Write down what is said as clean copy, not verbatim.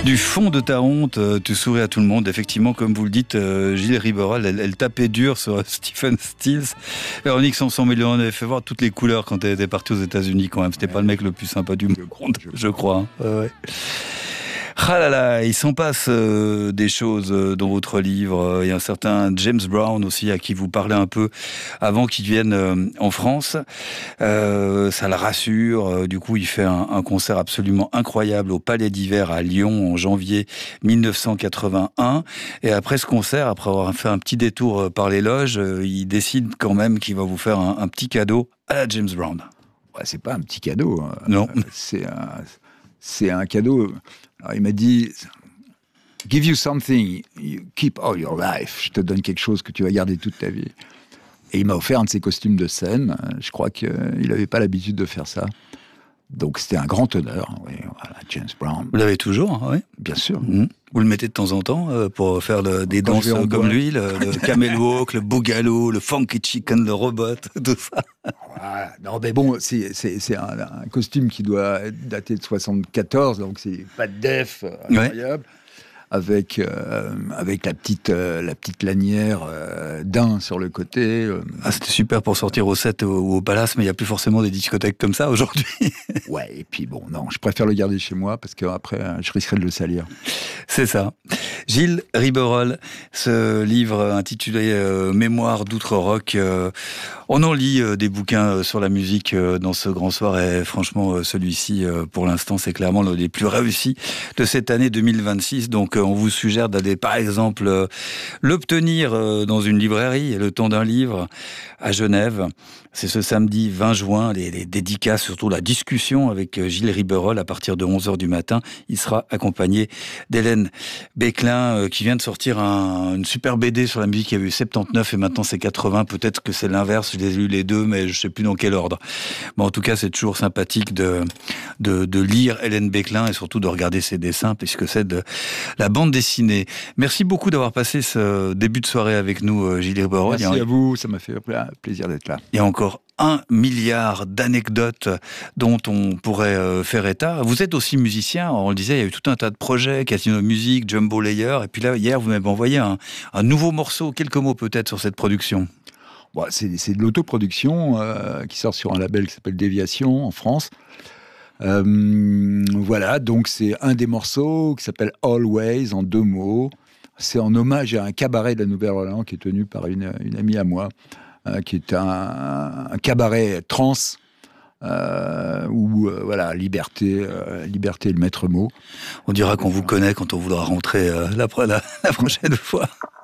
Du fond de ta honte, tu souris à tout le monde. Effectivement, comme vous le dites, Gilles Riberol, elle tapait dur sur Stephen Stills. Véronique Sanson-Mélion avait fait voir toutes les couleurs quand elle était partie aux États-Unis quand même. C'était pas le mec le plus sympa du monde, je crois. Ouais. Ah là là, il s'en passe des choses dans votre livre. Il y a un certain James Brown aussi à qui vous parlez un peu avant qu'il vienne en France. Ça le rassure. Du coup, il fait un concert absolument incroyable au Palais d'Hiver à Lyon en janvier 1981. Et après ce concert, après avoir fait un petit détour par les loges, il décide quand même qu'il va vous faire un petit cadeau à la James Brown. Ouais, c'est pas un petit cadeau. Non. C'est un cadeau. Alors, il m'a dit, give you something, you keep all your life. Je te donne quelque chose que tu vas garder toute ta vie. Et il m'a offert un de ses costumes de scène. Je crois qu'il n'avait pas l'habitude de faire ça. Donc c'était un grand honneur. Oui, voilà, James Brown. Vous l'avez toujours, oui. Bien sûr. Vous le mettez de temps en temps pour faire des danses comme lui, le camel walk, le boogaloo, le funky chicken, le robot, tout ça. Voilà. Non, mais bon, c'est un costume qui doit dater de 74, donc c'est pas de def, incroyable. Ouais. Avec la petite lanière daim sur le côté. Ah, c'était super pour sortir au 7 ou au Palace, mais il n'y a plus forcément des discothèques comme ça aujourd'hui. Ouais, et puis bon, non, je préfère le garder chez moi parce qu'après, je risquerais de le salir. C'est ça. Gilles Riberol, ce livre intitulé Mémoire d'outre-rock. On en lit des bouquins sur la musique dans ce grand soir et franchement, celui-ci, pour l'instant, c'est clairement l'un des plus réussis de cette année 2026. Donc, on vous suggère d'aller, par exemple, l'obtenir dans une librairie, Le Temps d'un livre, à Genève. C'est ce samedi 20 juin, les dédicaces, surtout la discussion avec Gilles Riberol à partir de 11h du matin. Il sera accompagné d'Hélène Béclin, qui vient de sortir une super BD sur la musique. Il y avait eu 79 et maintenant c'est 80. Peut-être que c'est l'inverse, je les ai lus les deux, mais je sais plus dans quel ordre. Bon, en tout cas, c'est toujours sympathique de lire Hélène Béclin et surtout de regarder ses dessins, puisque c'est de la bande dessinée. Merci beaucoup d'avoir passé ce début de soirée avec nous, Gilles Riberol. Merci à vous, ça m'a fait plaisir d'être là. Il y a encore 1 milliard d'anecdotes dont on pourrait faire état. Vous êtes aussi musicien, on le disait, il y a eu tout un tas de projets, Casino Musique, Jumbo Layer, et puis là, hier, vous m'avez envoyé un nouveau morceau. Quelques mots peut-être sur cette production. Bon, c'est de l'autoproduction qui sort sur un label qui s'appelle Déviation en France. Voilà, donc c'est un des morceaux qui s'appelle Always, en 2 mots. C'est en hommage à un cabaret de la Nouvelle-Orléans qui est tenu par une amie à moi, qui est un cabaret trans, où voilà, liberté est le maître mot. On dira qu'on vous connaît quand on voudra rentrer la prochaine fois.